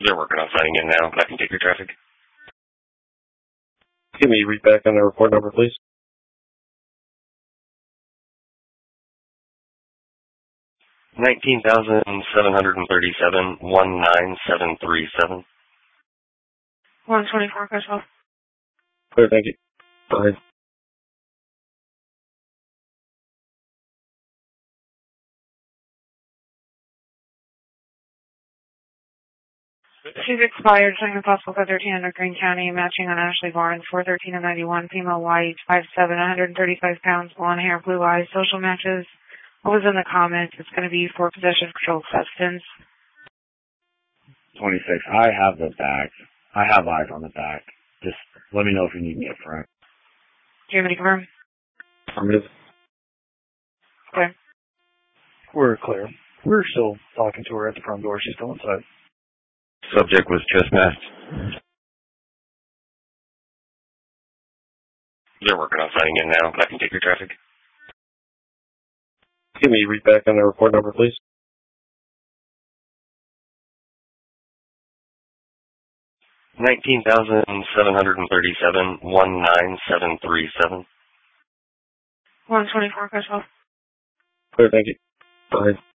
They're working on signing in now. I can take your traffic. Give me a read back on the report number, please. 19,737, 19737. 124, Crystal. Clear, thank you. Go ahead. She's expired, showing the possible code 1300 Green County, matching on Ashley Barnes, 413 and 91, female, white, 5'7", 135 pounds, blonde hair, blue eyes, social matches. What was in the comments? It's going to be for possession of controlled substance. 26. I have the back. I have eyes on the back. Just let me know if you need me up front. Do you have any confirm? Affirmative. Clear. We're clear. We're still talking to her at the front door. She's still inside. Subject was trespassed. They're working on signing in now. I can take your traffic. Give me a read back on the report number, please. 19,737, 19737. 124, Crystal. Clear, thank you. Go ahead.